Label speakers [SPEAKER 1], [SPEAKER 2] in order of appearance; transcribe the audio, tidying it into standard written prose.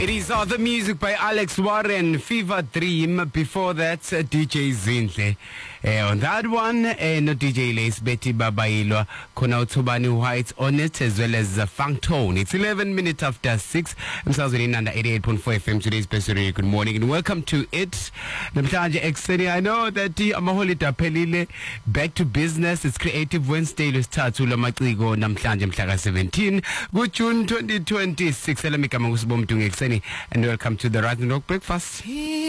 [SPEAKER 1] These are the music by Alex Warren, Fever Dream. Before that, DJ Zinhle. On that one, no DJ Lace, Betty Babailwa, Kona Utubani White on it, as well as Funk Tone. It's 11 minutes after 6. I'm Southern under 88.4 FM. Today's best radio. Good morning and welcome to it. Namtaja Exeni. I know that Amaholi Tapelile, back to business. It's Creative Wednesday. Let's start to Lamatrigo, Namtanja Mtlaga 17. Good June 2026. And welcome to the Rising Rock Breakfast.